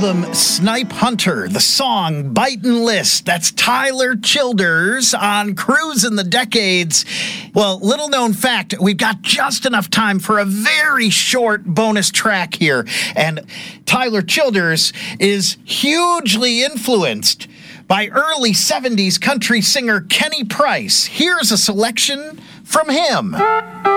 album Snipe Hunter, the song Bitin' List. That's Tyler Childers on Cruisin' the Decades. Well, little known fact, we've got just enough time for a very short bonus track here. And Tyler Childers is hugely influenced by early 70s country singer Kenny Price. Here's a selection from him.